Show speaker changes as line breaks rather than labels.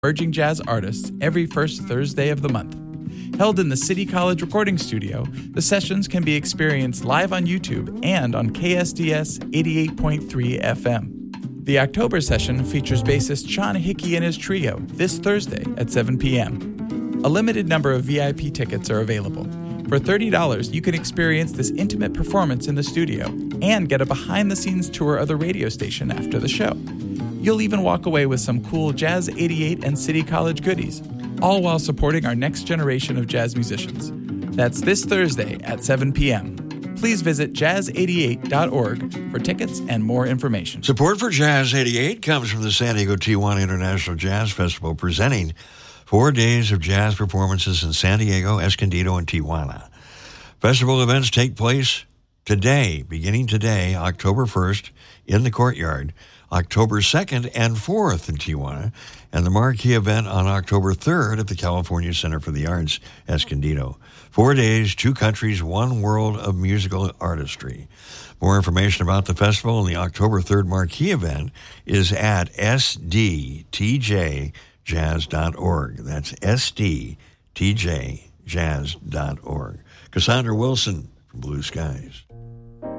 emerging jazz artists every first Thursday of the month. Held in the City College Recording Studio, the sessions can be experienced live on YouTube and on KSDS 88.3 FM. The October session features bassist Sean Hickey and his trio this Thursday at 7 p.m. A limited number of VIP tickets are available. For $30, you can experience this intimate performance in the studio and get a behind-the-scenes tour of the radio station after the show. You'll even walk away with some cool Jazz 88 and City College goodies, all while supporting our next generation of jazz musicians. That's this Thursday at 7 p.m. Please visit jazz88.org for tickets and more information.
Support for Jazz 88 comes from the San Diego Tijuana International Jazz Festival, presenting 4 days of jazz performances in San Diego, Escondido, and Tijuana. Festival events take place today, beginning today, October 1st, in the Courtyard, October 2nd and 4th in Tijuana, and the marquee event on October 3rd at the California Center for the Arts, Escondido. 4 days, 2 countries, 1 world of musical artistry. More information about the festival and the October 3rd marquee event is at sdtjjazz.org. That's sdtjjazz.org. Cassandra Wilson from Blue Skies.